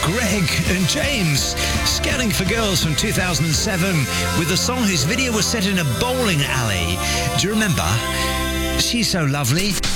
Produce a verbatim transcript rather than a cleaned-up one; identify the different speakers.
Speaker 1: Greg and James, Scouting for Girls from two thousand seven, with a song whose video was set in a bowling alley. Do you remember? She's So Lovely.